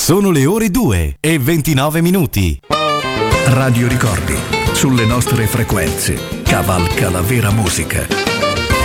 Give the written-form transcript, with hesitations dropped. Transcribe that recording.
Sono le ore 2:29. Radio Ricordi, sulle nostre frequenze, cavalca la vera musica.